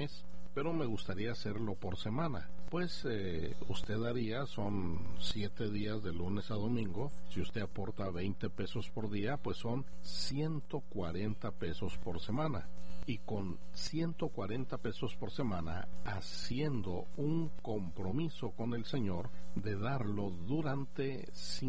mes, pero me gustaría hacerlo por semana. Pues usted haría, son 7 días de lunes a domingo. Si usted aporta 20 pesos por día, pues son 140 pesos por semana. Y con 140 pesos por semana, haciendo un compromiso con el Señor de darlo durante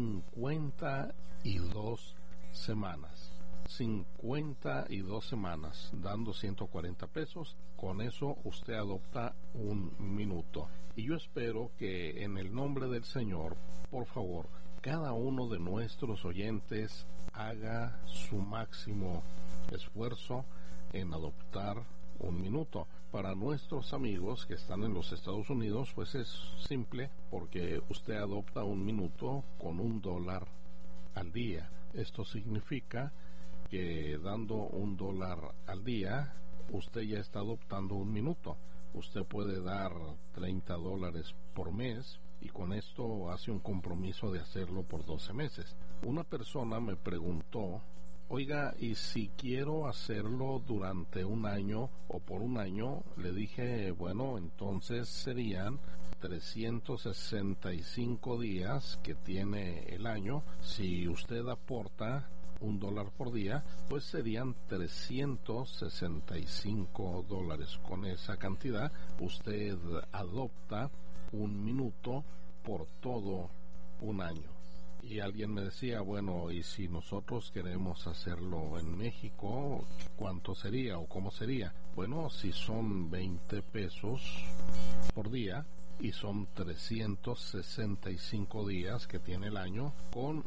52 semanas. 52 semanas dando 140 pesos, con eso usted adopta un minuto. Y yo espero que en el nombre del Señor, por favor, cada uno de nuestros oyentes haga su máximo esfuerzo en adoptar un minuto. Para nuestros amigos que están en los Estados Unidos, pues es simple, porque usted adopta un minuto con $1 al día. Esto significa que dando $1 al día, usted ya está adoptando un minuto. Usted puede dar $30 por mes y con esto hace un compromiso de hacerlo por 12 meses. Una persona me preguntó: oiga, ¿y si quiero hacerlo durante un año o por un año? Le dije, bueno, entonces serían 365 días que tiene el año. Si usted aporta $1 por día, pues serían $365. Con esa cantidad, usted adopta un minuto por todo un año. Y alguien me decía, bueno, ¿y si nosotros queremos hacerlo en México, cuánto sería o cómo sería? Bueno, si son 20 pesos por día y son 365 días que tiene el año, con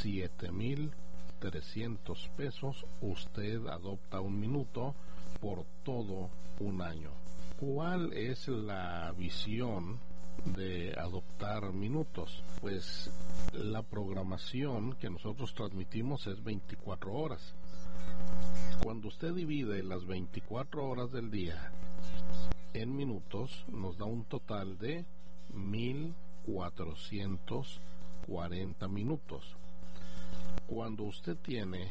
7,300 pesos usted adopta un minuto por todo un año. ¿Cuál es la visión de adoptar minutos? Pues la programación que nosotros transmitimos es 24 horas. Cuando usted divide las 24 horas del día en minutos, nos da un total de 1,440 minutos. Cuando usted tiene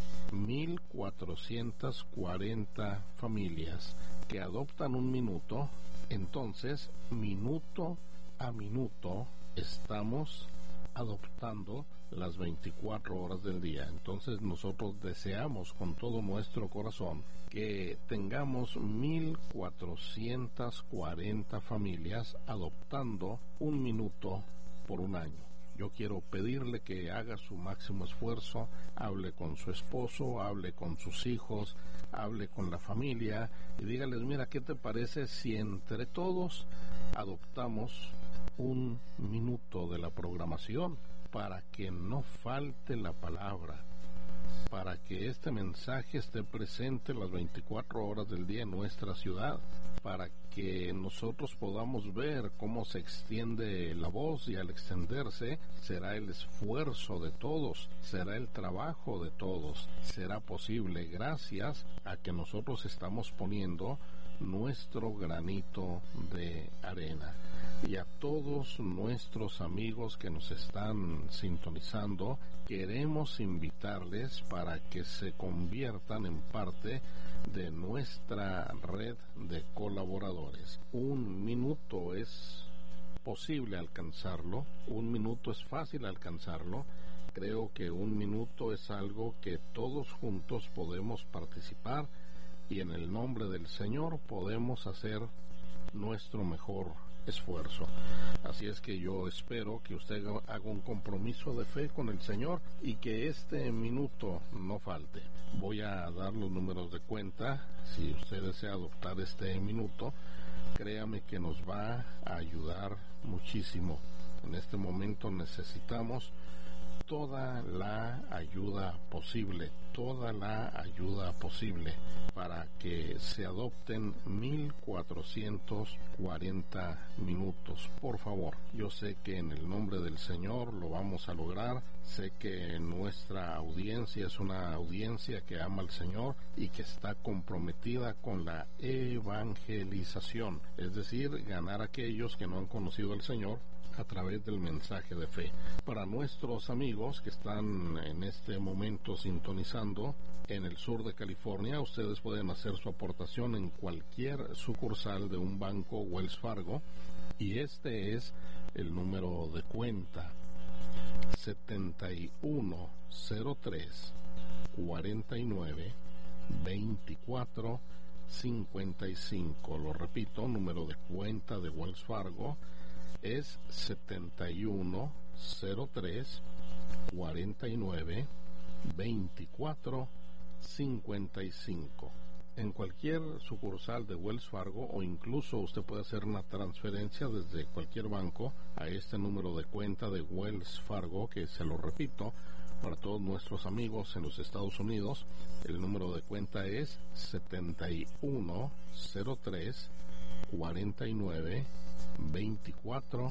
1,440 familias que adoptan un minuto, entonces minuto a minuto estamos adoptando las 24 horas del día. Entonces nosotros deseamos con todo nuestro corazón que tengamos 1,440 familias adoptando un minuto por un año. Yo quiero pedirle que haga su máximo esfuerzo, hable con su esposo, hable con sus hijos, hable con la familia y dígales, mira, ¿qué te parece si entre todos adoptamos un minuto de la programación para que no falte la palabra, para que este mensaje esté presente las 24 horas del día en nuestra ciudad, para que nosotros podamos ver cómo se extiende la voz, y al extenderse será el esfuerzo de todos, será el trabajo de todos, será posible gracias a que nosotros estamos poniendo nuestro granito de arena. Y a todos nuestros amigos que nos están sintonizando, queremos invitarles para que se conviertan en parte de nuestra red de colaboradores. Un minuto es posible alcanzarlo, un minuto es fácil alcanzarlo. Creo que un minuto es algo que todos juntos podemos participar y en el nombre del Señor podemos hacer nuestro mejor esfuerzo. Así es que yo espero que usted haga un compromiso de fe con el Señor y que este minuto no falte. Voy a dar los números de cuenta. Si usted desea adoptar este minuto, créame que nos va a ayudar muchísimo. En este momento necesitamos toda la ayuda posible para que se adopten 1,440 minutos. Por favor, yo sé que en el nombre del Señor lo vamos a lograr. Sé que nuestra audiencia es una audiencia que ama al Señor y que está comprometida con la evangelización, es decir, ganar a aquellos que no han conocido al Señor a través del mensaje de fe. Para nuestros amigos que están en este momento sintonizando escuchando en el sur de California, ustedes pueden hacer su aportación en cualquier sucursal de un banco Wells Fargo, y este es el número de cuenta: 7103 49 24 55. Lo repito, número de cuenta de Wells Fargo es 7103 49 24 55. En cualquier sucursal de Wells Fargo, o incluso usted puede hacer una transferencia desde cualquier banco a este número de cuenta de Wells Fargo, que se lo repito para todos nuestros amigos en los Estados Unidos. El número de cuenta es 7103 49 24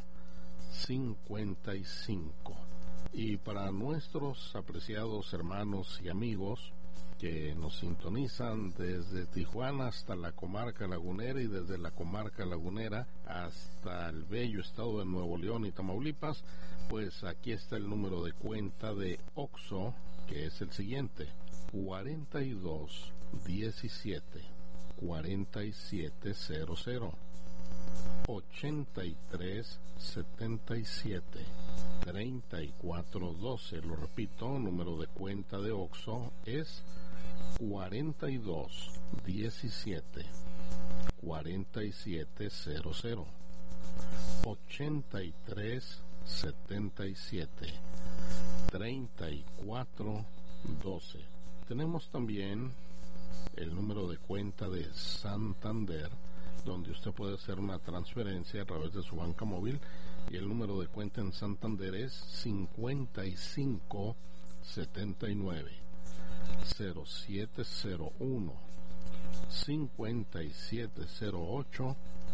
55. Y para nuestros apreciados hermanos y amigos que nos sintonizan desde Tijuana hasta la comarca lagunera, y desde la comarca lagunera hasta el bello estado de Nuevo León y Tamaulipas, pues aquí está el número de cuenta de OXXO, que es el siguiente: 42 17 4700 83 77 34 12. Lo repito, número de cuenta de OXXO es 42 17 4700 83 77 34 12. Tenemos también el número de cuenta de Santander, donde usted puede hacer una transferencia a través de su banca móvil, y el número de cuenta en Santander es 55 79 0701 5708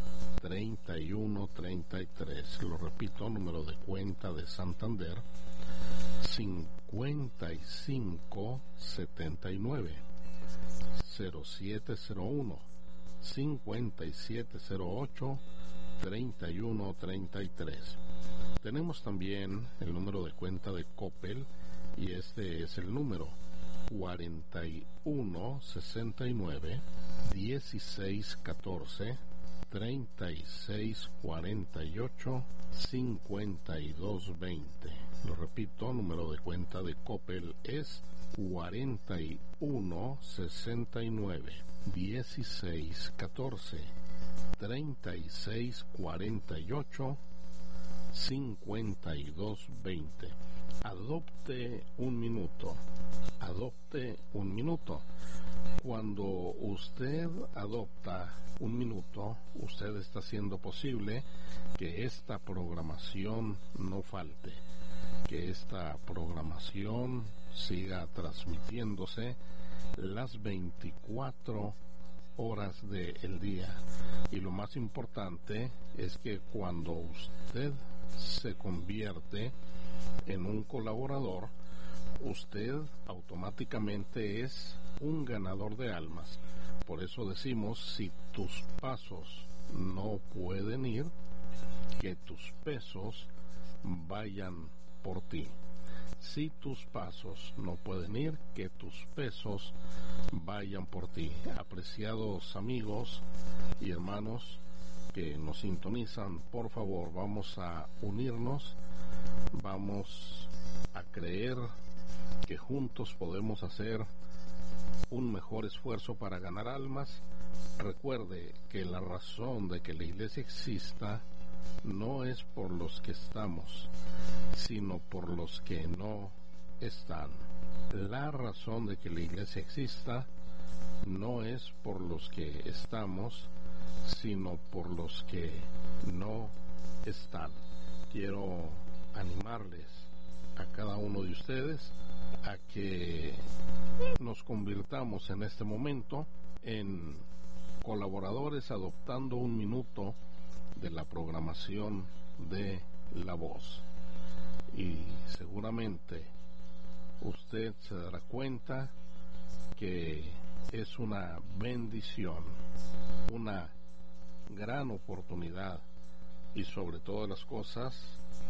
3133. Lo repito, número de cuenta de Santander: 55 79 0701 5708 3133. Tenemos también el número de cuenta de Coppel, y este es el número: 41 69 16 14 36 48 52 20. Lo repito, número de cuenta de Coppel es 41 69 16 14 36 48 52 20. Adopte un minuto. Adopte un minuto. Cuando usted adopta un minuto, usted está haciendo posible que esta programación no falte, que esta programación siga transmitiéndose las 24 horas del día. Y lo más importante es que cuando usted se convierte en un colaborador, usted automáticamente es un ganador de almas. Por eso decimos: si tus pasos no pueden ir, que tus pesos vayan por ti. Si tus pasos no pueden ir, que tus pesos vayan por ti. Apreciados amigos y hermanos que nos sintonizan, por favor, vamos a unirnos, vamos a creer que juntos podemos hacer un mejor esfuerzo para ganar almas. Recuerde que la razón de que la iglesia exista no es por los que estamos, sino por los que no están. La razón de que la iglesia exista no es por los que estamos, sino por los que no están. Quiero animarles a cada uno de ustedes a que nos convirtamos en este momento en colaboradores, adoptando un minuto de la programación de La Voz. Y seguramente usted se dará cuenta que es una bendición, una gran oportunidad, y sobre todas las cosas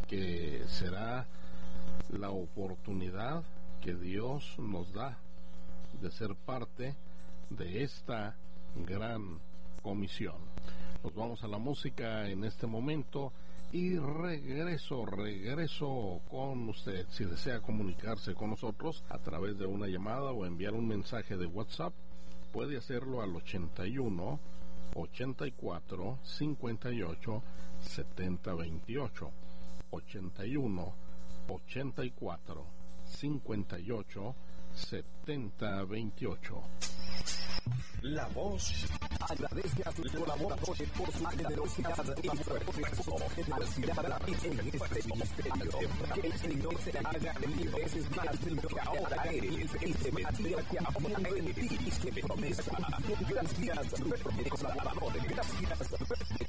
que será la oportunidad que Dios nos da de ser parte de esta gran comisión. Nos vamos a la música en este momento y regreso con usted. Si desea comunicarse con nosotros a través de una llamada o enviar un mensaje de WhatsApp, puede hacerlo al 81 84 58 70 28. 81 84 58 70 28. La Voz agradece a sus colaboradores por su generosidad y su esfuerzo en la ciudad en este ministerio. Que el Señor se haga 1000 veces más de lo que ahora eres. Él se metía que ahora en ti y se promesa. Gracias, gracias.